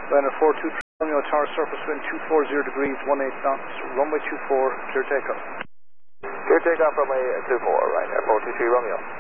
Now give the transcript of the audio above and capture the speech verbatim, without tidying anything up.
Liner four two three Romeo, tower surface wind two forty degrees, one eight knots, runway two four, clear takeoff. Clear takeoff, runway two four, right here, four two three Romeo.